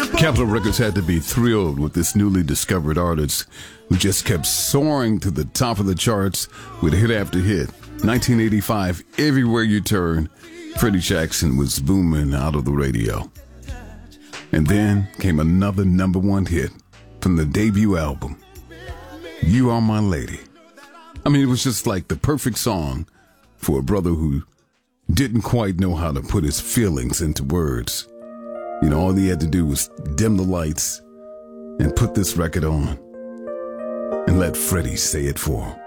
Capitol Records had to be thrilled with this newly discovered artist who just kept soaring to the top of the charts with hit after hit. 1985, everywhere you turn, Freddie Jackson was booming out of the radio. And then came another number one hit from the debut album, You Are My Lady. I mean, it was just like the perfect song for a brother who didn't quite know how to put his feelings into words. You know, all he had to do was dim the lights and put this record on and let Freddie say it for him.